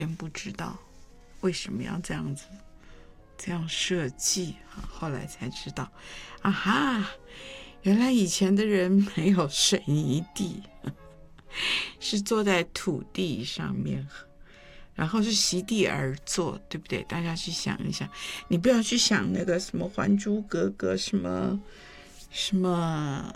全不知道为什么要这样设计啊，后来才知道，啊哈，原来以前的人没有水泥地，是坐在土地上面，然后是席地而坐，对不对？大家去想一想，你不要去想那个什么《还珠格格》什么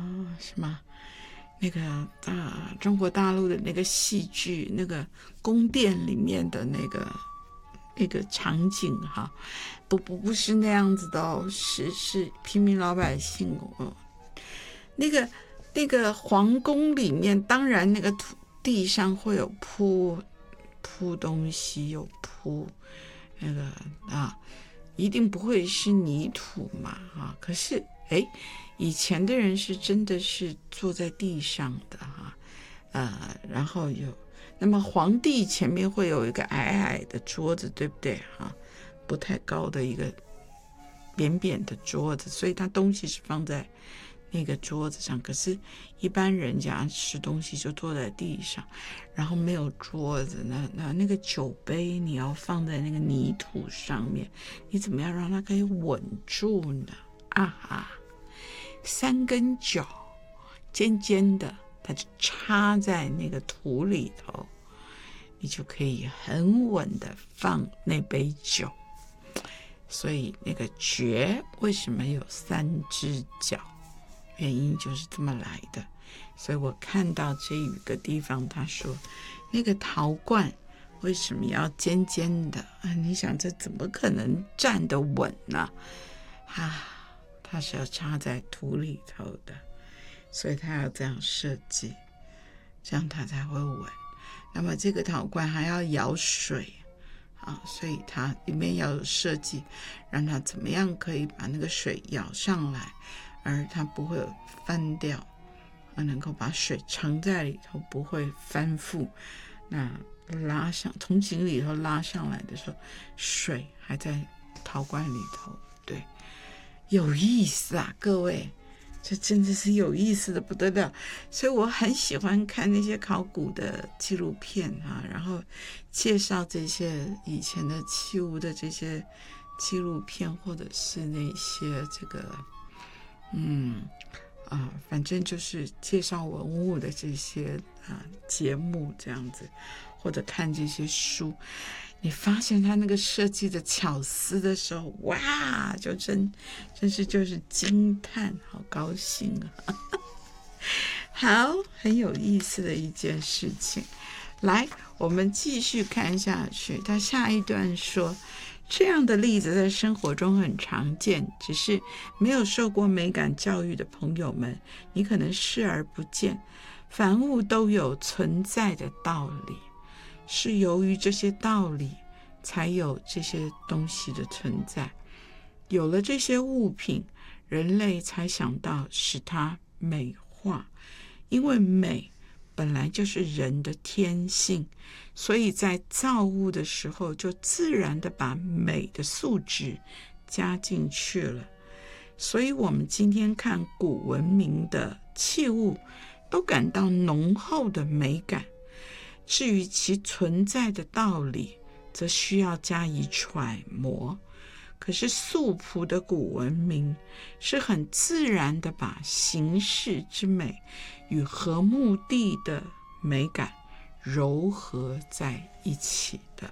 那个中国大陆的那个戏剧，那个宫殿里面的那个场景哈，不是那样子的哦，是平民老百姓哦。那个皇宫里面，当然那个土地上会有铺东西，有铺那个一定不会是泥土嘛可是以前的人是真的是坐在地上的然后那么皇帝前面会有一个矮矮的桌子，对不对不太高的一个扁扁的桌子，所以他东西是放在那个桌子上。可是一般人家吃东西就坐在地上，然后没有桌子，那个酒杯你要放在那个泥土上面，你怎么样让它可以稳住呢？3根脚尖尖的，它就插在那个土里头，你就可以很稳的放那杯酒。所以那个爵为什么有3只脚，原因就是这么来的。所以我看到这一个地方，他说那个陶罐为什么要尖尖的你想这怎么可能站得稳呢？它是要插在土里头的，所以它要这样设计，这样它才会稳。那么这个陶罐还要舀水所以它里面要有设计，让它怎么样可以把那个水舀上来，而它不会翻掉，能够把水盛在里头，不会翻覆。那拉上从井里头拉上来的时候，水还在陶罐里头，对，有意思各位，这真的是有意思的不得了。所以我很喜欢看那些考古的纪录片然后介绍这些以前的器物的这些纪录片，或者是那些这个反正就是介绍文物的这些节目这样子，或者看这些书，你发现他那个设计的巧思的时候，哇，就真是就是惊叹，好高兴好，很有意思的一件事情。来，我们继续看下去。他下一段说，这样的例子在生活中很常见，只是没有受过美感教育的朋友们，你可能视而不见。凡物都有存在的道理，是由于这些道理才有这些东西的存在。有了这些物品，人类才想到使它美化，因为美本来就是人的天性，所以在造物的时候就自然的把美的素质加进去了。所以我们今天看古文明的器物，都感到浓厚的美感。至于其存在的道理，则需要加以揣摩。可是素朴的古文明是很自然的把形式之美与和睦地的美感糅合在一起的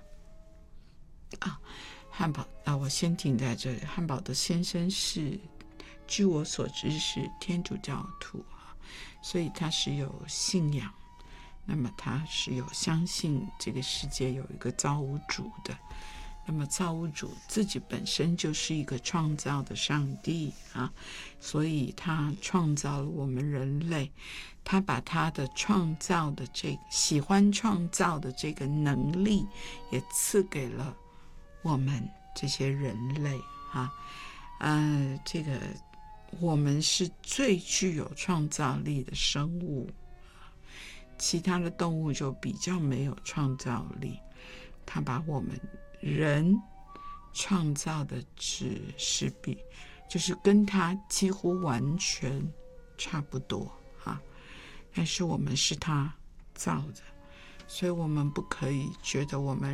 汉堡我先停在这里。汉堡的先生是，据我所知是天主教徒所以他是有信仰，那么他是有相信这个世界有一个造物主的。那么造物主自己本身就是一个创造的上帝所以他创造了我们人类，他把他的创造的喜欢创造的这个能力也赐给了我们这些人类这个我们是最具有创造力的生物，其他的动物就比较没有创造力。他把我们人创造的就是跟他几乎完全差不多但是我们是他造的， 所以我们不可以觉得我们